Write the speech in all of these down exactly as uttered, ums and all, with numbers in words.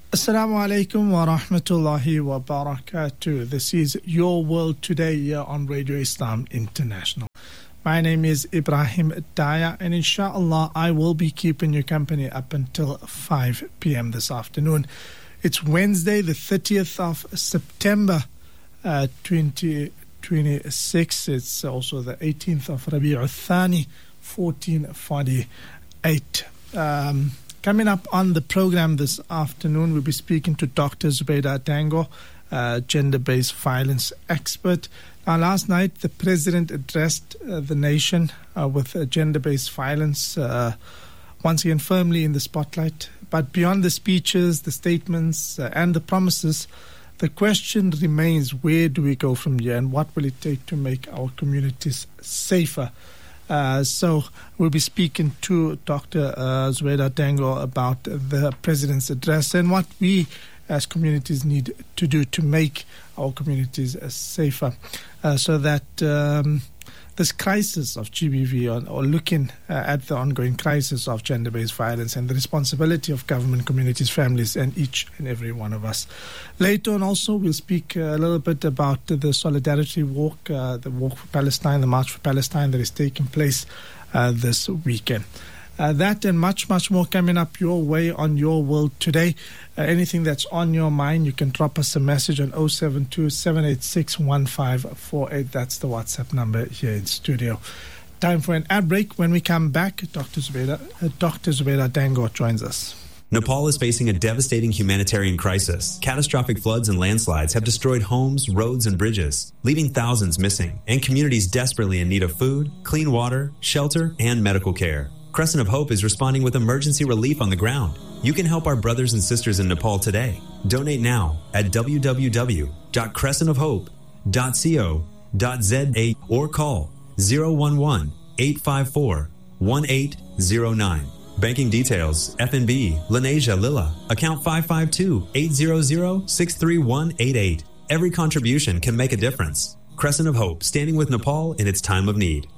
Assalamu alaikum wa rahmatullahi wa barakatuh. This is Your World Today here on Radio Islam International. My name is Ibrahim Daya, and inshallah I will be keeping you company up until five p.m. this afternoon. It's Wednesday, the thirtieth of September, uh, twenty twenty-six. It's also the eighteenth of Rabi'ul Thani, fourteen forty-eight. Um... Coming up on the program this afternoon, we'll be speaking to Doctor Zubaydah Dango, uh, gender-based violence expert. Now, last night, the president addressed uh, the nation uh, with uh, gender-based violence, uh, once again firmly in the spotlight. But beyond the speeches, the statements, uh, and the promises, the question remains, where do we go from here, and what will it take to make our communities safer? Uh, so we'll be speaking to Doctor Uh, Zubaydah Dango about the President's address and what we as communities need to do to make our communities uh, safer, uh, so that um, this crisis of G B V, or, or looking uh, at the ongoing crisis of gender-based violence and the responsibility of government, communities, families, and each and every one of us. Later on also, we'll speak uh, a little bit about the Solidarity Walk, uh, the Walk for Palestine, the March for Palestine that is taking place uh, this weekend. Uh, that and much, much more coming up your way on Your World Today. Uh, anything that's on your mind, you can drop us a message on oh seven two, seven eight six, one five four eight. That's the WhatsApp number here in studio. Time for an ad break. When we come back, Doctor Zubaydah, uh, Doctor Zubaydah Dango joins us. Nepal is facing a devastating humanitarian crisis. Catastrophic floods and landslides have destroyed homes, roads, and bridges, leaving thousands missing, and communities desperately in need of food, clean water, shelter, and medical care. Crescent of Hope is responding with emergency relief on the ground. You can help our brothers and sisters in Nepal today. Donate now at w w w dot crescent of hope dot co dot z a or call zero one one, eight five four, one eight zero nine. Banking details, F N B, Lenasia Lilla, account five five two, eight zero zero, six three one eight eight. Every contribution can make a difference. Crescent of Hope, standing with Nepal in its time of need.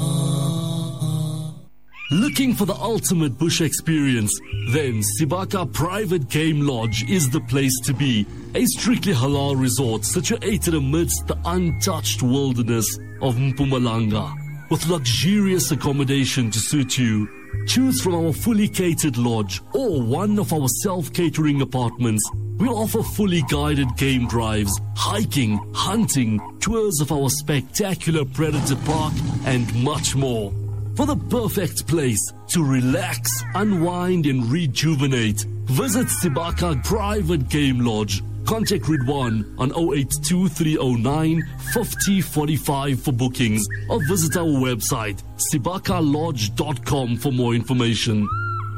Looking for the ultimate bush experience? Then Sibaka Private Game Lodge is the place to be. A strictly halal resort situated amidst the untouched wilderness of Mpumalanga, with luxurious accommodation to suit you. Choose from our fully catered lodge or one of our self-catering apartments. We'll offer fully guided game drives, hiking, hunting, tours of our spectacular Predator Park, and much more. For the perfect place to relax, unwind, and rejuvenate, visit Sibaka Private Game Lodge. Contact Ridwan on oh eight two, three oh nine, five oh four five for bookings, or visit our website sibaka lodge dot com for more information.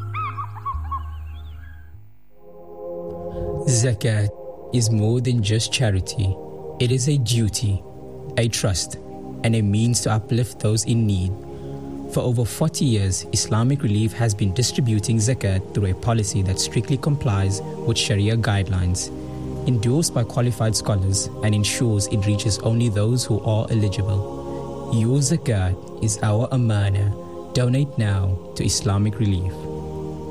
Zakat is more than just charity. It is a duty, a trust, and a means to uplift those in need. For over forty years, Islamic Relief has been distributing zakat through a policy that strictly complies with Sharia guidelines, endorsed by qualified scholars, and ensures it reaches only those who are eligible. Your zakat is our amana. Donate now to Islamic Relief.